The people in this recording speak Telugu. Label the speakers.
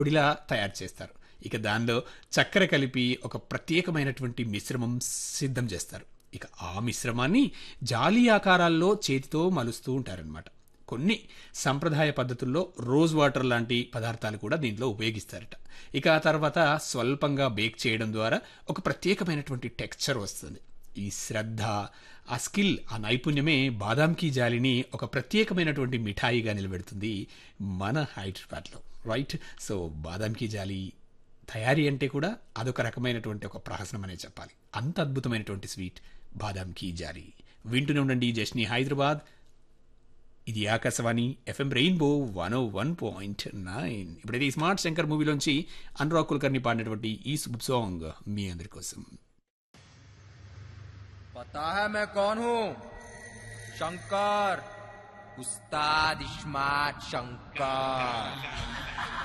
Speaker 1: పొడిలా తయారు చేస్తారు. ఇక దానిలో చక్కెర కలిపి ఒక ప్రత్యేకమైనటువంటి మిశ్రమం సిద్ధం చేస్తారు. ఇక ఆ మిశ్రమాన్ని జాలి ఆకారాల్లో చేతితో మలుస్తూ ఉంటారనమాట. కొన్ని సంప్రదాయ పద్ధతుల్లో రోజ్ వాటర్ లాంటి పదార్థాలు కూడా దీంట్లో ఉపయోగిస్తారట. ఇక ఆ తర్వాత స్వల్పంగా బేక్ చేయడం ద్వారా ఒక ప్రత్యేకమైనటువంటి టెక్స్చర్ వస్తుంది. ఈ శ్రద్ధ, ఆ స్కిల్, ఆ నైపుణ్యమే బాదాం కీ జాలిని ఒక ప్రత్యేకమైనటువంటి మిఠాయిగా నిలబెడుతుంది మన హైదరాబాద్లో. రైట్. సో బాదాం కీ జాలి తయారీ అంటే కూడా అదొక రకమైనటువంటి ఒక ప్రహసనం అనే చెప్పాలి. అంత అద్భుతమైనటువంటి స్వీట్ బాదాం కీ జాలి. వింటూనే ఉండండి జస్ని హైదరాబాద్. ఇది ఆకాశవాణి ఎఫ్ఎం రెయిన్బో 101.9. ఇప్పుడైతే ఈ స్మార్ట్ శంకర్ మూవీలోంచి అనురాగ్ కుల్కర్ని పాడినటువంటి ఈ సాంగ్ మీ అందరి కోసం.
Speaker 2: पता है मैं कौन हूँ? शंकर, उस्ताद इस्मार्ट शंकर।